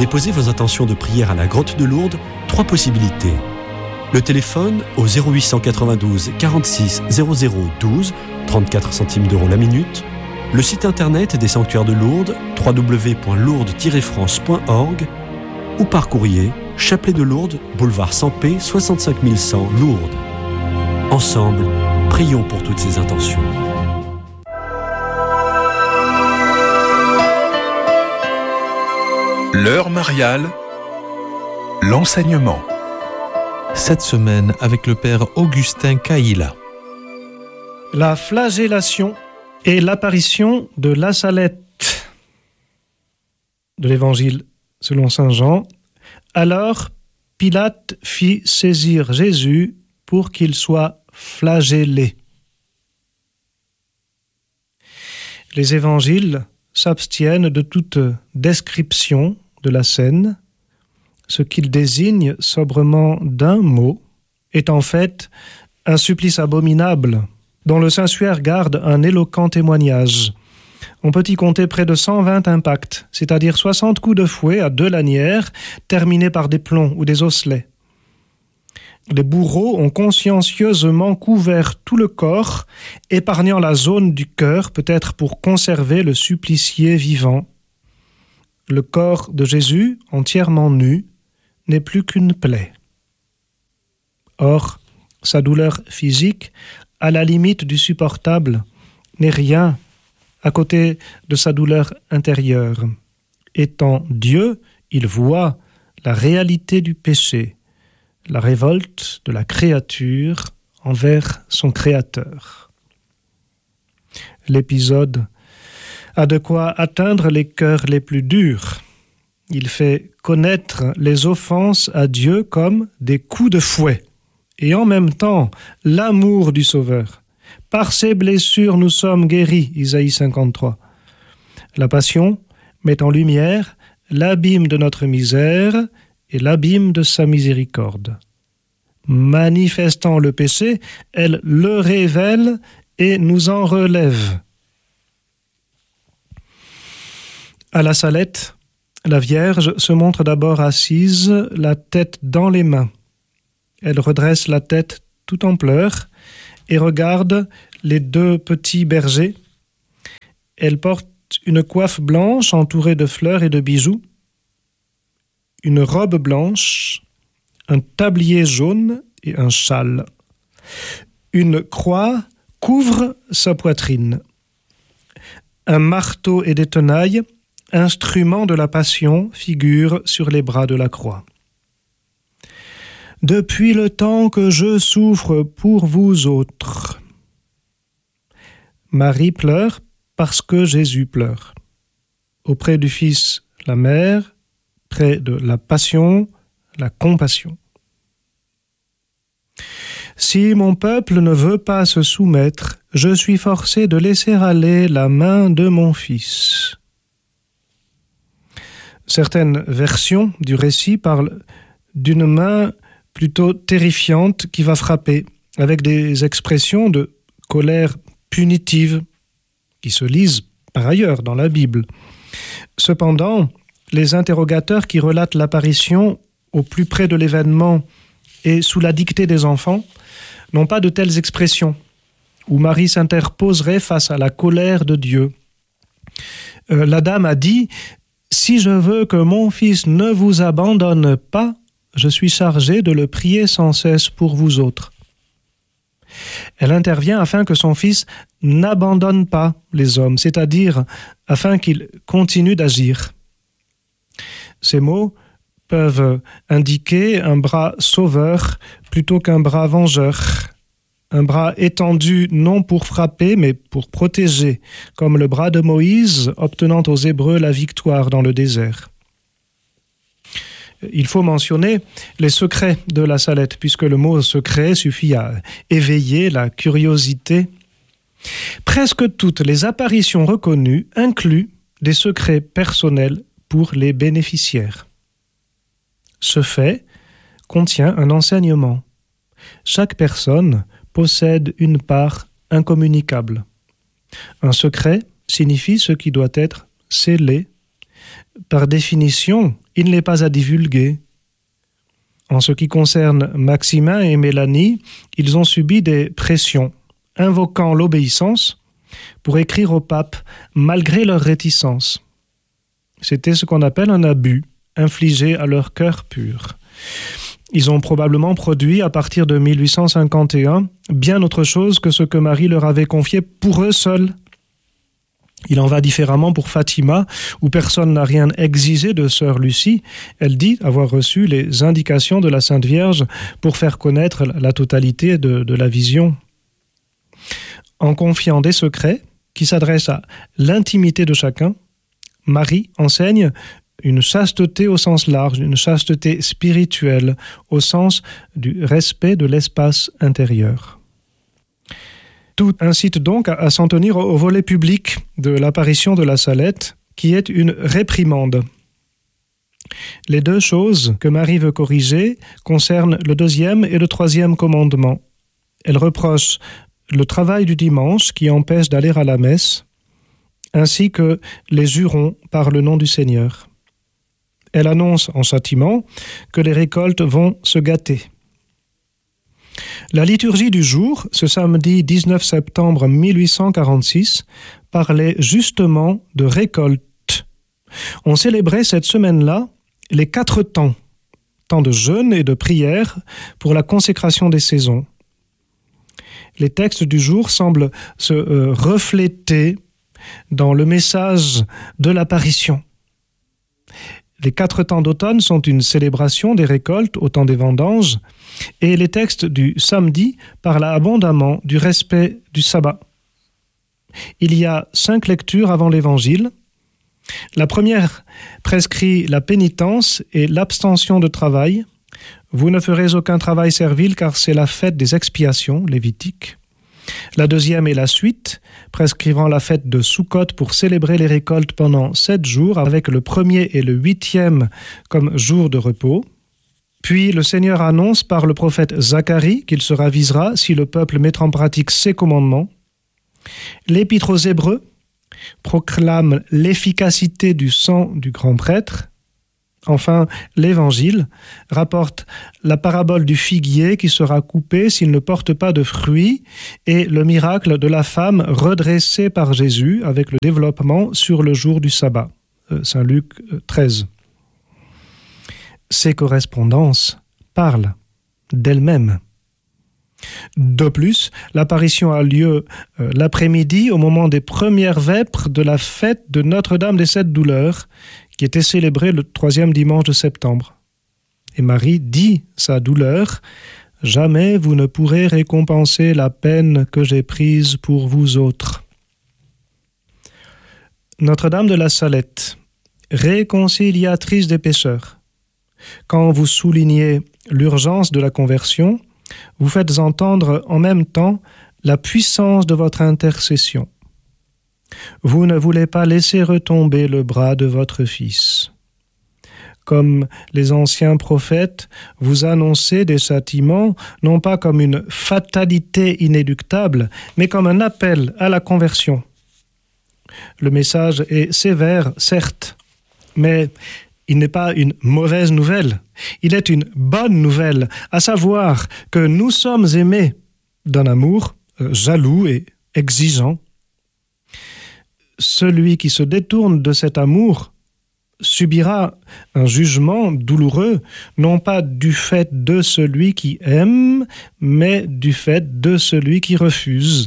déposer vos intentions de prière à la Grotte de Lourdes, 3 possibilités. Le téléphone au 0892 46 00 12, 34 centimes d'euros la minute. Le site internet des sanctuaires de Lourdes, www.lourdes-france.org, ou par courrier, Chapelet de Lourdes, boulevard Sampé, 65 100 Lourdes. Ensemble, prions pour toutes ces intentions. L'heure mariale, l'enseignement. Cette semaine avec le père Augustin Caïla. La flagellation et l'apparition de la Salette de l'Évangile selon saint Jean. Alors Pilate fit saisir Jésus pour qu'il soit flagellé. Les évangiles s'abstiennent de toute description de la scène. Ce qu'ils désignent sobrement d'un mot est en fait un supplice abominable dont le Saint-Suaire garde un éloquent témoignage. On peut y compter près de 120 impacts, c'est-à-dire 60 coups de fouet à 2 lanières terminés par des plombs ou des osselets. Les bourreaux ont consciencieusement couvert tout le corps, épargnant la zone du cœur, peut-être pour conserver le supplicié vivant. Le corps de Jésus, entièrement nu, n'est plus qu'une plaie. Or, sa douleur physique, à la limite du supportable, n'est rien à côté de sa douleur intérieure. Étant Dieu, il voit la réalité du péché, la révolte de la créature envers son Créateur. L'épisode a de quoi atteindre les cœurs les plus durs. Il fait connaître les offenses à Dieu comme des coups de fouet, et en même temps l'amour du Sauveur. Par ses blessures nous sommes guéris, Isaïe 53. La Passion met en lumière l'abîme de notre misère et l'abîme de sa miséricorde. Manifestant le péché, elle le révèle et nous en relève. À la Salette, la Vierge se montre d'abord assise, la tête dans les mains. Elle redresse la tête tout en pleurs et regarde les 2 petits bergers. Elle porte une coiffe blanche entourée de fleurs et de bijoux, une robe blanche, un tablier jaune et un châle. Une croix couvre sa poitrine. Un marteau et des tenailles, instruments de la Passion, figurent sur les bras de la croix. Depuis le temps que je souffre pour vous autres. Marie pleure parce que Jésus pleure. Auprès du Fils, la Mère, près de la Passion, la compassion. Si mon peuple ne veut pas se soumettre, je suis forcé de laisser aller la main de mon Fils. Certaines versions du récit parlent d'une main plutôt terrifiante qui va frapper, avec des expressions de colère punitive qui se lisent par ailleurs dans la Bible. Cependant, les interrogateurs qui relatent l'apparition au plus près de l'événement et sous la dictée des enfants n'ont pas de telles expressions, où Marie s'interposerait face à la colère de Dieu. La dame a dit « Si je veux que mon fils ne vous abandonne pas, je suis chargée de le prier sans cesse pour vous autres. » Elle intervient afin que son fils n'abandonne pas les hommes, c'est-à-dire afin qu'il continue d'agir. Ces mots peuvent indiquer un bras sauveur plutôt qu'un bras vengeur, un bras étendu non pour frapper mais pour protéger, comme le bras de Moïse obtenant aux Hébreux la victoire dans le désert. Il faut mentionner les secrets de la Salette, puisque le mot secret suffit à éveiller la curiosité. Presque toutes les apparitions reconnues incluent des secrets personnels pour les bénéficiaires. Ce fait contient un enseignement. Chaque personne possède une part incommunicable. Un secret signifie ce qui doit être scellé par définition, il n'est pas à divulguer. En ce qui concerne Maximin et Mélanie, ils ont subi des pressions, invoquant l'obéissance pour écrire au pape, malgré leur réticence. C'était ce qu'on appelle un abus, infligé à leur cœur pur. Ils ont probablement produit, à partir de 1851, bien autre chose que ce que Marie leur avait confié pour eux seuls. Il en va différemment pour Fatima, où personne n'a rien exigé de sœur Lucie. Elle dit avoir reçu les indications de la Sainte Vierge pour faire connaître la totalité de la vision. En confiant des secrets qui s'adressent à l'intimité de chacun, Marie enseigne une chasteté au sens large, une chasteté spirituelle au sens du respect de l'espace intérieur. Tout incite donc à s'en tenir au volet public de l'apparition de la Salette, qui est une réprimande. Les deux choses que Marie veut corriger concernent le 2e et le 3e commandement. Elle reproche le travail du dimanche qui empêche d'aller à la messe, ainsi que les jurons par le nom du Seigneur. Elle annonce en châtiment que les récoltes vont se gâter. La liturgie du jour, ce samedi 19 septembre 1846, parlait justement de récolte. On célébrait cette semaine-là les 4 temps de jeûne et de prière pour la consécration des saisons. Les textes du jour semblent se refléter dans le message de l'apparition. Les 4 temps d'automne sont une célébration des récoltes au temps des vendanges, et les textes du samedi parlent abondamment du respect du sabbat. Il y a 5 lectures avant l'évangile. La première prescrit la pénitence et l'abstention de travail. Vous ne ferez aucun travail servile car c'est la fête des expiations, Lévitique. La deuxième est la suite, prescrivant la fête de Soukhot pour célébrer les récoltes pendant 7 jours, avec le 1er et le 8e comme jour de repos. Puis le Seigneur annonce par le prophète Zacharie qu'il se ravisera si le peuple mettra en pratique ses commandements. L'Épître aux Hébreux proclame l'efficacité du sang du grand prêtre. Enfin, l'Évangile rapporte la parabole du figuier qui sera coupé s'il ne porte pas de fruits et le miracle de la femme redressée par Jésus avec le développement sur le jour du sabbat. Saint Luc 13. Ces correspondances parlent d'elles-mêmes. De plus, l'apparition a lieu l'après-midi au moment des premières vêpres de la fête de Notre-Dame des 7 douleurs, qui était célébrée le 3e dimanche de septembre. Et Marie dit sa douleur, « Jamais vous ne pourrez récompenser la peine que j'ai prise pour vous autres. » Notre-Dame de la Salette, réconciliatrice des pécheurs. Quand vous soulignez l'urgence de la conversion, vous faites entendre en même temps la puissance de votre intercession. Vous ne voulez pas laisser retomber le bras de votre Fils. Comme les anciens prophètes, vous annoncez des châtiments, non pas comme une fatalité inéluctable, mais comme un appel à la conversion. Le message est sévère, certes, mais il n'est pas une mauvaise nouvelle. Il est une bonne nouvelle, à savoir que nous sommes aimés d'un amour jaloux et exigeant. Celui qui se détourne de cet amour subira un jugement douloureux, non pas du fait de celui qui aime, mais du fait de celui qui refuse.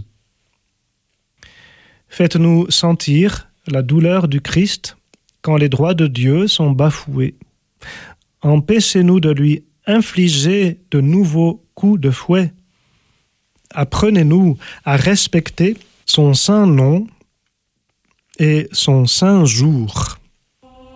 Faites-nous sentir la douleur du Christ quand les droits de Dieu sont bafoués. Empêchez-nous de lui infliger de nouveaux coups de fouet. Apprenez-nous à respecter son saint nom et son saint jour.